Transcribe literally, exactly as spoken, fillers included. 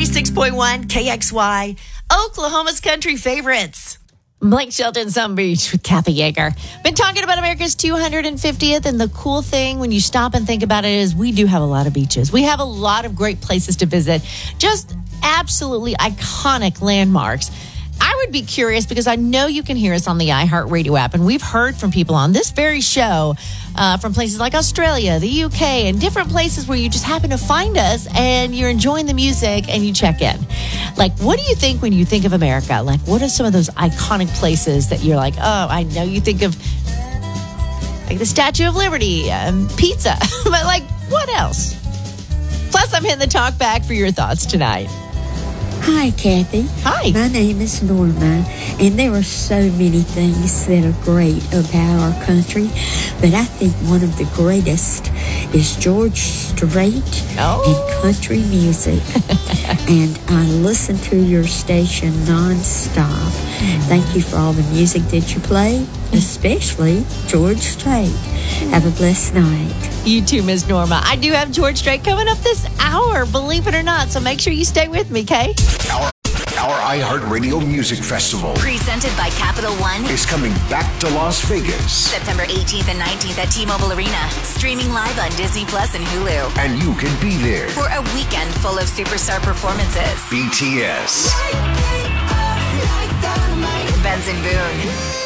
ninety-six point one K X Y, Oklahoma's country favorites. Blake Shelton, Sun Beach with Kathy Yeager. Been talking about America's two hundred fiftieth, and the cool thing when you stop and think about it is we do have a lot of beaches. We have a lot of great places to visit, just absolutely iconic landmarks. I would be curious because I know you can hear us on the iHeartRadio app, and we've heard from people on this very show uh, from places like Australia, the U K, and different places where you just happen to find us and you're enjoying the music and you check in. Like, what do you think when you think of America? Like, what are some of those iconic places that you're like, oh, I know you think of like the Statue of Liberty, um, pizza, but like, what else? Plus, I'm hitting the talk back for your thoughts tonight. Hi, Kathy. Hi. My name is Norma, and there are so many things that are great about our country, but I think one of the greatest is George Strait Oh. and country music. And I listen to your station nonstop. Thank you for all the music that you play, especially George Strait. Have a blessed night. You too, Miz Norma. I do have George Strait coming up this hour, believe it or not, so make sure you stay with me, Kay? Our, our iHeartRadio Music Festival Presented by Capital One. is coming back to Las Vegas. September eighteenth and nineteenth at T-Mobile Arena. Streaming live on Disney Plus and Hulu. And you can be there. For a weekend full of superstar performances. B T S. Benson Boone.